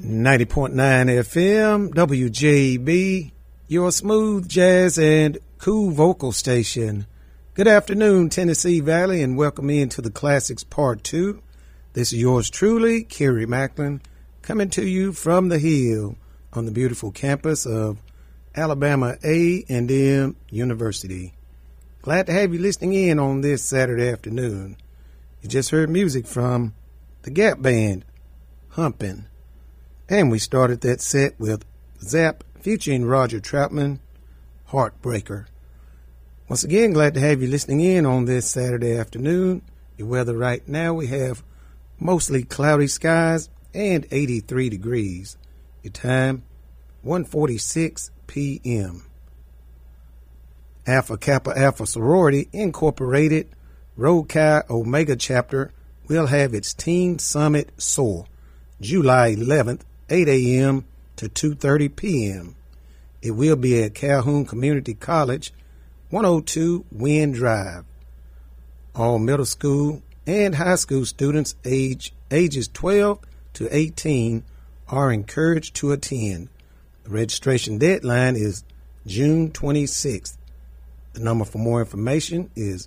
90.9 FM, WJB, your smooth jazz and cool vocal station. Good afternoon, Tennessee Valley, and welcome into the Classics Part 2. This is yours truly, Kerry Macklin, coming to you from the Hill on the beautiful campus of Alabama A&M University. Glad to have you listening in on this Saturday afternoon. You just heard music from the Gap Band, Humpin'. And we started that set with Zapp featuring Roger Troutman, Heartbreaker. Once again, glad to have you listening in on this Saturday afternoon. Your weather right now, we have mostly cloudy skies and 83 degrees. Your time, 1:46 p.m. Alpha Kappa Alpha Sorority Incorporated Rho Chi Omega Chapter will have its Teen Summit SOAR, July 11th, 8 a.m. to 2:30 p.m. It will be at Calhoun Community College, 102 Wind Drive. All middle school and high school students ages 12 to 18 are encouraged to attend. The registration deadline is June 26th. The number for more information is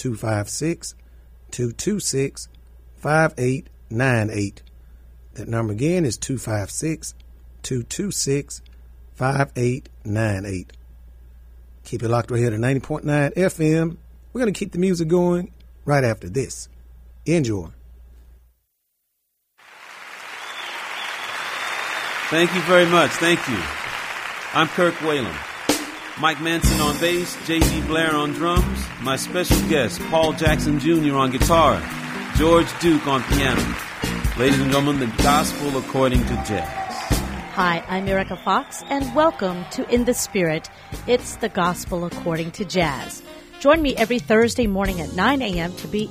256-226-5898. That number again is 256-226-5898. Keep it locked right here to 90.9 FM. We're going to keep the music going right after this. Enjoy. Thank you very much. Thank you. I'm Kirk Whalum. Mike Manson on bass, J.D. Blair on drums, my special guest, Paul Jackson Jr. on guitar, George Duke on piano. Ladies and gentlemen, the Gospel According to Jazz. Hi, I'm Erica Fox, and welcome to In the Spirit. It's the Gospel According to Jazz. Join me every Thursday morning at 9 a.m. to be